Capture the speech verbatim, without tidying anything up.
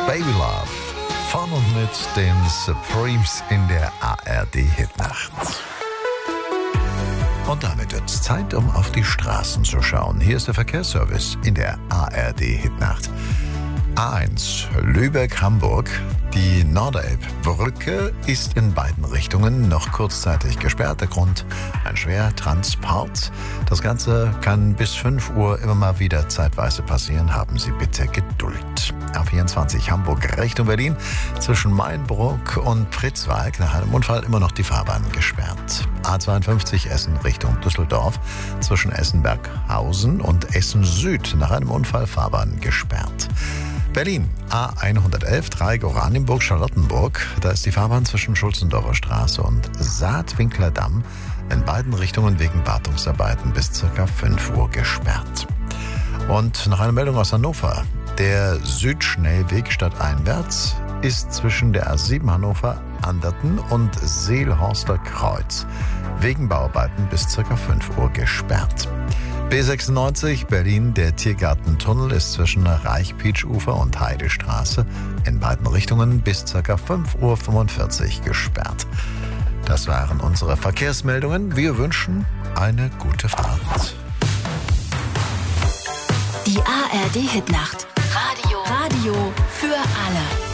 Baby Love von und mit den Supremes in der A R D-Hitnacht. Und damit wird es Zeit, um auf die Straßen zu schauen. Hier ist der Verkehrsservice in der A R D-Hitnacht. A eins Lübeck-Hamburg. Die Nordelb-Brücke ist in beiden Richtungen noch kurzzeitig gesperrt. Der Grund: ein Schwertransport. Das Ganze kann bis fünf Uhr immer mal wieder zeitweise passieren. Haben Sie bitte Geduld. A vierundzwanzig Hamburg Richtung Berlin. Zwischen Mainbruck und Pritzwalk nach einem Unfall immer noch die Fahrbahn gesperrt. A zweiundfünfzig Essen Richtung Düsseldorf. Zwischen Essen-Berghausen und Essen Süd nach einem Unfall Fahrbahn gesperrt. Berlin, A hundertelf, Dreieck Oranienburg-Charlottenburg. Da ist die Fahrbahn zwischen Schulzendorfer Straße und Saatwinkler Damm in beiden Richtungen wegen Wartungsarbeiten bis ca. fünf Uhr gesperrt. Und noch eine Meldung aus Hannover. Der Südschnellweg stadteinwärts ist zwischen der A sieben Hannover-Anderten und Seelhorster Kreuz wegen Bauarbeiten bis ca. fünf Uhr gesperrt. B sechsundneunzig Berlin, der Tiergartentunnel ist zwischen Reichpeitsch-Ufer und Heidestraße in beiden Richtungen bis ca. fünf Uhr fünfundvierzig gesperrt. Das waren unsere Verkehrsmeldungen. Wir wünschen eine gute Fahrt. Die A R D-Hitnacht. Radio. Radio für alle.